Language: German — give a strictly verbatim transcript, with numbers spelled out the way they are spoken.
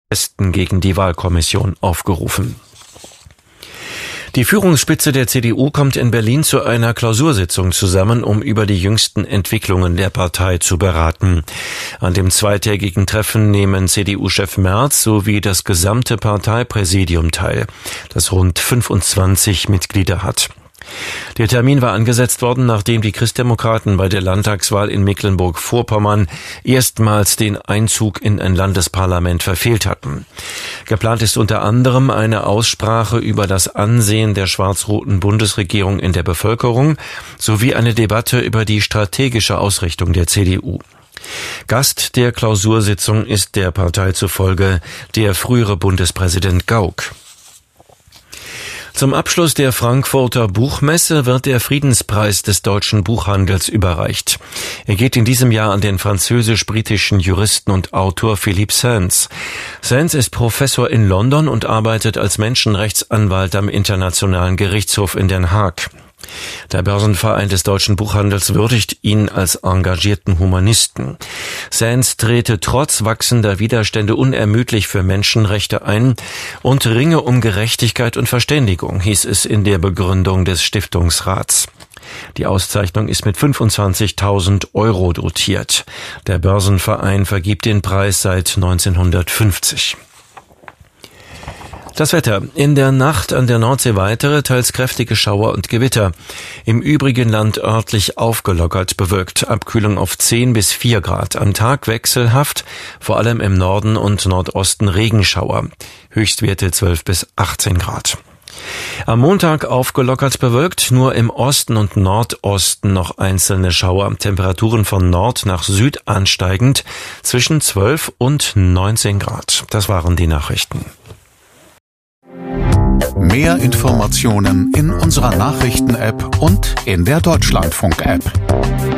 Protesten gegen die Wahlkommission aufgerufen. Die Führungsspitze der C D U kommt in Berlin zu einer Klausursitzung zusammen, um über die jüngsten Entwicklungen der Partei zu beraten. An dem zweitägigen Treffen nehmen C D U-Chef Merz sowie das gesamte Parteipräsidium teil, das rund fünfundzwanzig Mitglieder hat. Der Termin war angesetzt worden, nachdem die Christdemokraten bei der Landtagswahl in Mecklenburg-Vorpommern erstmals den Einzug in ein Landesparlament verfehlt hatten. Geplant ist unter anderem eine Aussprache über das Ansehen der schwarz-roten Bundesregierung in der Bevölkerung sowie eine Debatte über die strategische Ausrichtung der C D U. Gast der Klausursitzung ist der Partei zufolge der frühere Bundespräsident Gauck. Zum Abschluss der Frankfurter Buchmesse wird der Friedenspreis des deutschen Buchhandels überreicht. Er geht in diesem Jahr an den französisch-britischen Juristen und Autor Philippe Sands. Sands ist Professor in London und arbeitet als Menschenrechtsanwalt am Internationalen Gerichtshof in Den Haag. Der Börsenverein des deutschen Buchhandels würdigt ihn als engagierten Humanisten. Sands trete trotz wachsender Widerstände unermüdlich für Menschenrechte ein und ringe um Gerechtigkeit und Verständigung, hieß es in der Begründung des Stiftungsrats. Die Auszeichnung ist mit fünfundzwanzigtausend Euro dotiert. Der Börsenverein vergibt den Preis seit neunzehnhundertfünfzig. Das Wetter. In der Nacht an der Nordsee weitere, teils kräftige Schauer und Gewitter. Im übrigen Land örtlich aufgelockert bewölkt. Abkühlung auf zehn bis vier Grad. Am Tag wechselhaft, vor allem im Norden und Nordosten Regenschauer. Höchstwerte zwölf bis achtzehn Grad. Am Montag aufgelockert bewölkt, nur im Osten und Nordosten noch einzelne Schauer. Temperaturen von Nord nach Süd ansteigend zwischen zwölf und neunzehn Grad. Das waren die Nachrichten. Mehr Informationen in unserer Nachrichten-App und in der Deutschlandfunk-App.